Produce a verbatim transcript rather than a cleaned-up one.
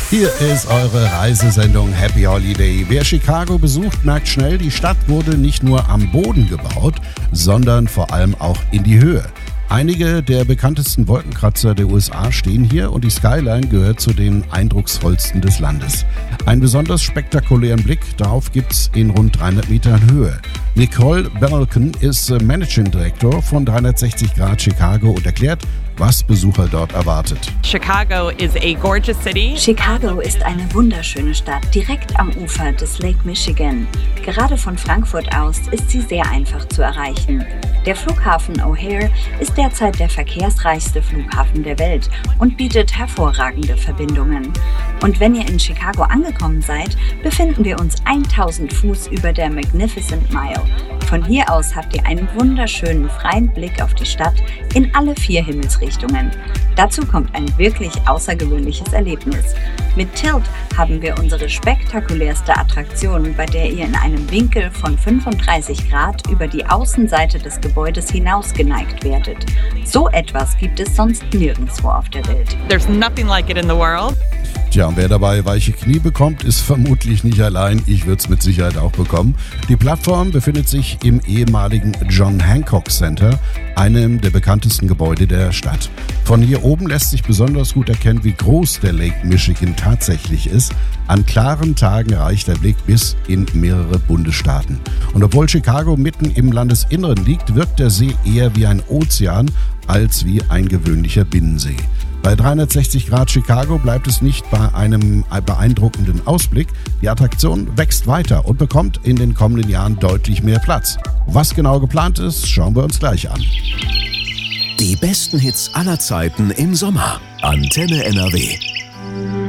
Hier ist eure Reisesendung Happy Holiday. Wer Chicago besucht, merkt schnell, die Stadt wurde nicht nur am Boden gebaut, sondern vor allem auch in die Höhe. Einige der bekanntesten Wolkenkratzer der U S A stehen hier und die Skyline gehört zu den eindrucksvollsten des Landes. Einen besonders spektakulären Blick darauf gibt's in rund dreihundert Metern Höhe. Nicole Balkan ist Managing Director von dreihundertsechzig Grad Chicago und erklärt, was Besucher dort erwartet. Chicago is a gorgeous city. Chicago ist eine wunderschöne Stadt, direkt am Ufer des Lake Michigan. Gerade von Frankfurt aus ist sie sehr einfach zu erreichen. Der Flughafen O'Hare ist derzeit der verkehrsreichste Flughafen der Welt und bietet hervorragende Verbindungen. Und wenn ihr in Chicago angekommen seid, befinden wir uns tausend Fuß über der Magnificent Mile. Von hier aus habt ihr einen wunderschönen freien Blick auf die Stadt in alle vier Himmelsrichtungen. Dazu kommt ein wirklich außergewöhnliches Erlebnis. Mit Tilt haben wir unsere spektakulärste Attraktion, bei der ihr in einem Winkel von fünfunddreißig Grad über die Außenseite des Gebäudes hinaus geneigt werdet. So etwas gibt es sonst nirgendwo auf der Welt. There's nothing like it in the world. Tja, und wer dabei weiche Knie bekommt, ist vermutlich nicht allein. Ich würde es mit Sicherheit auch bekommen. Die Plattform befindet sich im ehemaligen John Hancock Center, einem der bekanntesten Gebäude der Stadt. Von hier oben lässt sich besonders gut erkennen, wie groß der Lake Michigan tatsächlich ist. An klaren Tagen reicht der Blick bis in mehrere Bundesstaaten. Und obwohl Chicago mitten im Landesinneren liegt, wirkt der See eher wie ein Ozean als wie ein gewöhnlicher Binnensee. Bei dreihundertsechzig Grad Chicago bleibt es nicht bei einem beeindruckenden Ausblick. Die Attraktion wächst weiter und bekommt in den kommenden Jahren deutlich mehr Platz. Was genau geplant ist, schauen wir uns gleich an. Die besten Hits aller Zeiten im Sommer. Antenne N R W.